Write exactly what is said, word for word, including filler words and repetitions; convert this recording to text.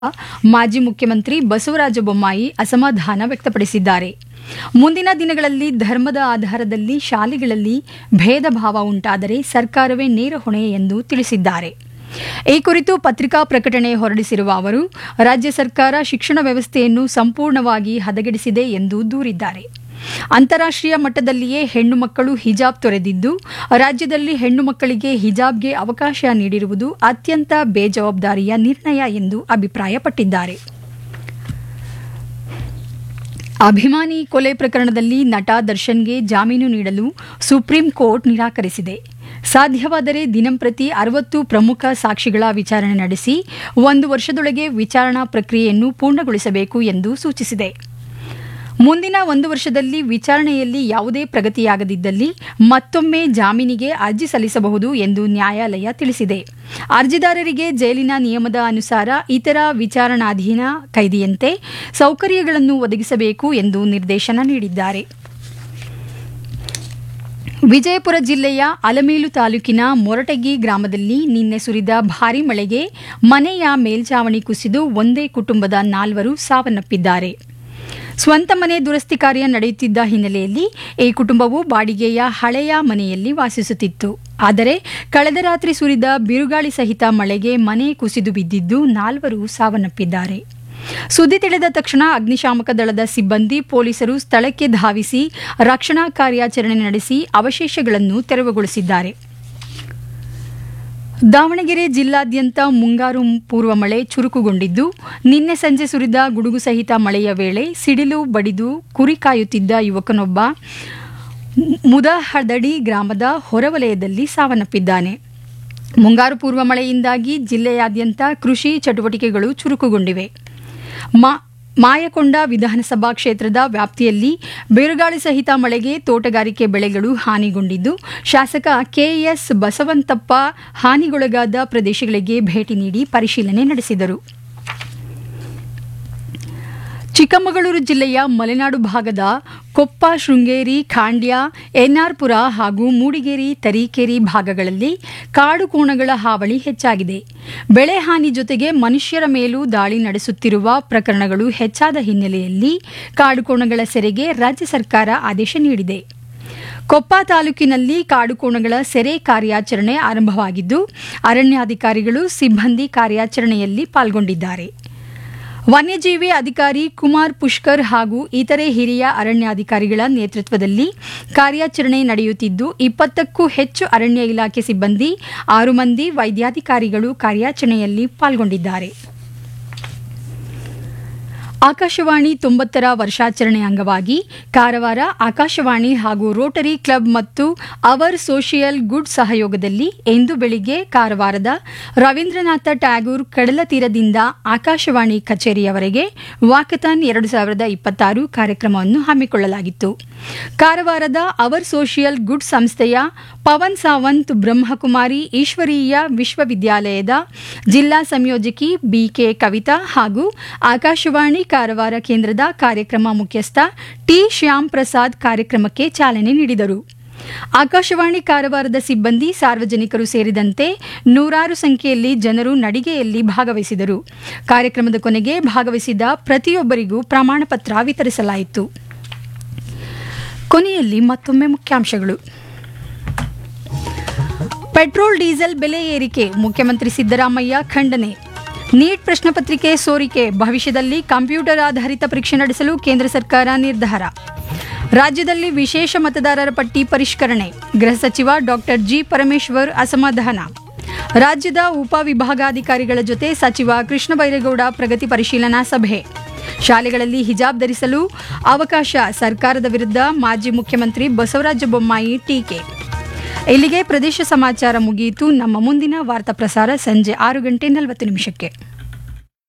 ಮಾಜಿ ಮುಖ್ಯಮಂತ್ರಿ ಬಸವರಾಜ ಬೊಮ್ಮಾಯಿ ಅಸಮಾಧಾನ ವ್ಯಕ್ತಪಡಿಸಿದ್ದಾರೆ. ಮುಂದಿನ ದಿನಗಳಲ್ಲಿ ಧರ್ಮದ ಆಧಾರದಲ್ಲಿ ಶಾಲೆಗಳಲ್ಲಿ ಭೇದ ಭಾವ ಉಂಟಾದರೆ ಸರ್ಕಾರವೇ ನೇರ ಹೊಣೆ ಎಂದು ತಿಳಿಸಿದ್ದಾರೆ. ಈ ಕುರಿತು ಪತ್ರಿಕಾ ಪ್ರಕಟಣೆ ಹೊರಡಿಸಿರುವ ಅವರು, ರಾಜ್ಯ ಸರ್ಕಾರ ಶಿಕ್ಷಣ ವ್ಯವಸ್ಥೆಯನ್ನು ಸಂಪೂರ್ಣವಾಗಿ ಹದಗೆಡಿಸಿದೆ ಎಂದು ದೂರಿದ್ದಾರೆ. ಅಂತಾರಾಷ್ಟ್ರೀಯ ಮಟ್ಟದಲ್ಲಿಯೇ ಹೆಣ್ಣು ಮಕ್ಕಳು ಹಿಜಾಬ್ ತೊರೆದಿದ್ದು, ರಾಜ್ಯದಲ್ಲಿ ಹೆಣ್ಣು ಮಕ್ಕಳಿಗೆ ಹಿಜಾಬ್ಗೆ ಅವಕಾಶ ನೀಡಿರುವುದು ಅತ್ಯಂತ ಬೇಜವಾಬ್ದಾರಿಯ ನಿರ್ಣಯ ಎಂದು ಅಭಿಪ್ರಾಯಪಟ್ಟಿದ್ದಾರೆ. ಅಭಿಮಾನಿ ಕೊಲೆ ಪ್ರಕರಣದಲ್ಲಿ ನಟ ದರ್ಶನ್ಗೆ ಜಾಮೀನು ನೀಡಲು ಸುಪ್ರೀಂ ಕೋರ್ಟ್ ನಿರಾಕರಿಸಿದೆ. ಸಾಧ್ಯವಾದರೆ ದಿನಂಪ್ರತಿ ಅರವತ್ತು ಪ್ರಮುಖ ಸಾಕ್ಷಿಗಳ ವಿಚಾರಣೆ ನಡೆಸಿ ಒಂದು ವರ್ಷದೊಳಗೆ ವಿಚಾರಣಾ ಪ್ರಕ್ರಿಯೆಯನ್ನು ಪೂರ್ಣಗೊಳಿಸಬೇಕು ಎಂದು ಸೂಚಿಸಿದೆ. ಮುಂದಿನ ಒಂದು ವರ್ಷದಲ್ಲಿ ವಿಚಾರಣೆಯಲ್ಲಿ ಯಾವುದೇ ಪ್ರಗತಿಯಾಗದಿದ್ದಲ್ಲಿ ಮತ್ತೊಮ್ಮೆ ಜಾಮೀನಿಗೆ ಅರ್ಜಿ ಸಲ್ಲಿಸಬಹುದು ಎಂದು ನ್ಯಾಯಾಲಯ ತಿಳಿಸಿದೆ. ಅರ್ಜಿದಾರರಿಗೆ ಜೈಲಿನ ನಿಯಮದ ಅನುಸಾರ ಇತರ ವಿಚಾರಣಾಧೀನ ಕೈದಿಯಂತೆ ಸೌಕರ್ಯಗಳನ್ನು ಒದಗಿಸಬೇಕು ಎಂದು ನಿರ್ದೇಶನ ನೀಡಿದ್ದಾರೆ. ವಿಜಯಪುರ ಜಿಲ್ಲೆಯ ಅಲಮೇಲು ತಾಲೂಕಿನ ಮೊರಟಗಿ ಗ್ರಾಮದಲ್ಲಿ ನಿನ್ನೆ ಸುರಿದ ಭಾರೀ ಮಳೆಗೆ ಮನೆಯ ಮೇಲ್ಛಾವಣಿ ಕುಸಿದು ಒಂದೇ ಕುಟುಂಬದ ನಾಲ್ವರು ಸಾವನ್ನಪ್ಪಿದ್ದಾರೆ. ಸ್ವಂತ ಮನೆ ದುರಸ್ತಿ ಕಾರ್ಯ ನಡೆಯುತ್ತಿದ್ದ ಹಿನ್ನೆಲೆಯಲ್ಲಿ ಈ ಕುಟುಂಬವು ಬಾಡಿಗೆಯ ಹಳೆಯ ಮನೆಯಲ್ಲಿ ವಾಸಿಸುತ್ತಿತ್ತು. ಆದರೆ ಕಳೆದ ರಾತ್ರಿ ಸುರಿದ ಬಿರುಗಾಳಿ ಸಹಿತ ಮಳೆಗೆ ಮನೆ ಕುಸಿದು ಬಿದ್ದಿದ್ದು ನಾಲ್ವರು ಸಾವನ್ನಪ್ಪಿದ್ದಾರೆ. ಸುದ್ದಿ ತಿಳಿದ ತಕ್ಷಣ ಅಗ್ನಿಶಾಮಕ ದಳದ ಸಿಬ್ಬಂದಿ, ಪೊಲೀಸರು ಸ್ಥಳಕ್ಕೆ ಧಾವಿಸಿ ರಕ್ಷಣಾ ಕಾರ್ಯಾಚರಣೆ ನಡೆಸಿ ಅವಶೇಷಗಳನ್ನು ತೆರವುಗೊಳಿಸಿದ್ದಾರೆ. ದಾವಣಗೆರೆ ಜಿಲ್ಲಾದ್ಯಂತ ಮುಂಗಾರು ಪೂರ್ವ ಮಳೆ ಚುರುಕುಗೊಂಡಿದ್ದು, ನಿನ್ನೆ ಸಂಜೆ ಸುರಿದ ಗುಡುಗು ಸಹಿತ ಮಳೆಯ ವೇಳೆ ಸಿಡಿಲು ಬಡಿದು ಕುರಿ ಕಾಯುತ್ತಿದ್ದ ಯುವಕನೊಬ್ಬ ಮುದಹದಡಿ ಗ್ರಾಮದ ಹೊರವಲಯದಲ್ಲಿ ಸಾವನ್ನಪ್ಪಿದ್ದಾನೆ. ಮುಂಗಾರು ಪೂರ್ವ ಮಳೆಯಿಂದಾಗಿ ಜಿಲ್ಲೆಯಾದ್ಯಂತ ಕೃಷಿ ಚಟುವಟಿಕೆಗಳು ಚುರುಕುಗೊಂಡಿವೆ. ಮಾ ಮಾಯಕೊಂಡ ವಿಧಾನಸಭಾ ಕ್ಷೇತ್ರದ ವ್ಯಾಪ್ತಿಯಲ್ಲಿ ಬಿರುಗಾಳಿ ಸಹಿತ ಮಳೆಗೆ ತೋಟಗಾರಿಕೆ ಬೆಳೆಗಳು ಹಾನಿಗೊಂಡಿದ್ದು, ಶಾಸಕ ಕೆಎಸ್ ಬಸವಂತಪ್ಪ ಹಾನಿಗೊಳಗಾದ ಪ್ರದೇಶಗಳಿಗೆ ಭೇಟಿ ನೀಡಿ ಪರಿಶೀಲನೆ ನಡೆಸಿದರು. ಚಿಕ್ಕಮಗಳೂರು ಜಿಲ್ಲೆಯ ಮಲೆನಾಡು ಭಾಗದ ಕೊಪ್ಪ, ಶೃಂಗೇರಿ, ಖಾಂಡ್ಯ, ಎನ್ಆರ್ಪುರ ಹಾಗೂ ಮೂಡಿಗೆರೆ, ತರೀಕೆರೆ ಭಾಗಗಳಲ್ಲಿ ಕಾಡು ಕೋಣಗಳ ಹಾವಳಿ ಹೆಚ್ಚಾಗಿದೆ. ಬೆಳೆ ಹಾನಿ ಜೊತೆಗೆ ಮನುಷ್ಯರ ಮೇಲೂ ದಾಳಿ ನಡೆಸುತ್ತಿರುವ ಪ್ರಕರಣಗಳು ಹೆಚ್ಚಾದ ಹಿನ್ನೆಲೆಯಲ್ಲಿ ಕಾಡುಕೋಣಗಳ ಸೆರೆಗೆ ರಾಜ್ಯ ಸರ್ಕಾರ ಆದೇಶ ನೀಡಿದೆ. ಕೊಪ್ಪ ತಾಲೂಕಿನಲ್ಲಿ ಕಾಡುಕೋಣಗಳ ಸೆರೆ ಕಾರ್ಯಾಚರಣೆ ಆರಂಭವಾಗಿದ್ದು, ಅರಣ್ಯಾಧಿಕಾರಿಗಳು ಸಿಬ್ಬಂದಿ ಕಾರ್ಯಾಚರಣೆಯಲ್ಲಿ ಪಾಲ್ಗೊಂಡಿದ್ದಾರೆ. ವನ್ಯಜೀವಿ ಅಧಿಕಾರಿ ಕುಮಾರ್ ಪುಷ್ಕರ್ ಹಾಗೂ ಇತರೆ ಹಿರಿಯ ಅರಣ್ಯಾಧಿಕಾರಿಗಳ ನೇತೃತ್ವದಲ್ಲಿ ಕಾರ್ಯಾಚರಣೆ ನಡೆಯುತ್ತಿದ್ದು, ಇಪ್ಪತ್ತಕ್ಕೂ ಹೆಚ್ಚು ಅರಣ್ಯ ಇಲಾಖೆ ಸಿಬ್ಬಂದಿ, ಆರು ಮಂದಿ ವೈದ್ಯಾಧಿಕಾರಿಗಳು ಕಾರ್ಯಾಚರಣೆಯಲ್ಲಿ ಪಾಲ್ಗೊಂಡಿದ್ದಾರೆ. ಆಕಾಶವಾಣಿ ತೊಂಬತ್ತರ ವರ್ಷಾಚರಣೆ ಅಂಗವಾಗಿ ಕಾರವಾರ ಆಕಾಶವಾಣಿ ಹಾಗೂ ರೋಟರಿ ಕ್ಲಬ್ ಮತ್ತು ಅವರ್ ಸೋಷಿಯಲ್ ಗುಡ್ ಸಹಯೋಗದಲ್ಲಿ ಇಂದು ಬೆಳಿಗ್ಗೆ ಕಾರವಾರದ ರವೀಂದ್ರನಾಥ ಟ್ಯಾಗೂರ್ ಕಡಲ ತೀರದಿಂದ ಆಕಾಶವಾಣಿ ಕಚೇರಿಯವರೆಗೆ ವಾಕಥಾನ್ ಎರಡು ಸಾವಿರದ ಇಪ್ಪತ್ತಾರು ಕಾರ್ಯಕ್ರಮವನ್ನು ಹಮ್ಮಿಕೊಳ್ಳಲಾಗಿತ್ತು. ಕಾರವಾರದ ಅವರ್ ಸೋಷಿಯಲ್ ಗುಡ್ ಸಂಸ್ಥೆಯ ಪವನ್ ಸಾವಂತ್ ಬ್ರಹ್ಮಕುಮಾರಿ ಈಶ್ವರೀಯ ವಿಶ್ವವಿದ್ಯಾಲಯದ ಜಿಲ್ಲಾ ಸಂಯೋಜಕಿ ಬಿಕೆ ಕವಿತಾ ಹಾಗೂ ಆಕಾಶವಾಣಿ ಕಾರವಾರ ಕೇಂದ್ರದ ಕಾರ್ಯಕ್ರಮ ಮುಖ್ಯಸ್ಥ ಟಿ ಶ್ಯಾಮ್ ಪ್ರಸಾದ್ ಕಾರ್ಯಕ್ರಮಕ್ಕೆ ಚಾಲನೆ ನೀಡಿದರು. ಆಕಾಶವಾಣಿ ಕಾರವಾರದ ಸಿಬ್ಬಂದಿ, ಸಾರ್ವಜನಿಕರು ಸೇರಿದಂತೆ ನೂರಾರು ಸಂಖ್ಯೆಯಲ್ಲಿ ಜನರು ನಡಿಗೆಯಲ್ಲಿ ಭಾಗವಹಿಸಿದರು. ಕಾರ್ಯಕ್ರಮದ ಕೊನೆಗೆ ಭಾಗವಹಿಸಿದ ಪ್ರತಿಯೊಬ್ಬರಿಗೂ ಪ್ರಮಾಣ ಪತ್ರ ವಿತರಿಸಲಾಯಿತು. ಕೊನೆಯಲ್ಲಿ ಮತ್ತೊಮ್ಮೆ ಮುಖ್ಯಾಂಶಗಳು. ಪೆಟ್ರೋಲ್ ಡೀಸೆಲ್ ಬೆಲೆ ಏರಿಕೆ, ಮುಖ್ಯಮಂತ್ರಿ ಸಿದ್ದರಾಮಯ್ಯ ಖಂಡನೆ. ನೀಟ್ ಪ್ರಶ್ನೆ ಪತ್ರಿಕೆ ಸೋರಿಕೆ, ಭವಿಷ್ಯದಲ್ಲಿ ಕಂಪ್ಯೂಟರ್ ಆಧಾರಿತ ಪರೀಕ್ಷೆ ನಡೆಸಲು ಕೇಂದ್ರ ಸರ್ಕಾರ ನಿರ್ಧಾರ. ರಾಜ್ಯದಲ್ಲಿ ವಿಶೇಷ ಮತದಾರರ ಪಟ್ಟಿ ಪರಿಷ್ಕರಣೆ, ಗೃಹ ಸಚಿವ ಡಾಕ್ಟರ್ ಜಿ ಪರಮೇಶ್ವರ್ ಅಸಮಾಧಾನ. ರಾಜ್ಯದ ಉಪವಿಭಾಗಾಧಿಕಾರಿಗಳ ಜೊತೆ ಸಚಿವ ಕೃಷ್ಣ ಬೈರೇಗೌಡ ಪ್ರಗತಿ ಪರಿಶೀಲನಾ ಸಭೆ. ಶಾಲೆಗಳಲ್ಲಿ ಹಿಜಾಬ್ ಧರಿಸಲು ಅವಕಾಶ, ಸರ್ಕಾರದ ವಿರುದ್ಧ ಮಾಜಿ ಮುಖ್ಯಮಂತ್ರಿ ಬಸವರಾಜ ಬೊಮ್ಮಾಯಿ ಟೀಕೆ. ಇಲ್ಲಿಗೆ ಪ್ರದೇಶ ಸಮಾಚಾರ ಮುಗಿಯಿತು. ನಮ್ಮ ಮುಂದಿನ ವಾರ್ತಾ ಪ್ರಸಾರ ಸಂಜೆ ಆರು ಗಂಟೆ ನಲವತ್ತು ನಿಮಿಷಕ್ಕೆ.